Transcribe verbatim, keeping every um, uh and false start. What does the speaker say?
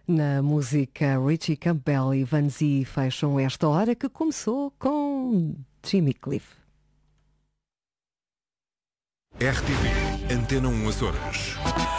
Na música, Richie Campbell e Vanzi fecham esta hora que começou com Jimmy Cliff. R T P Antena um Açores.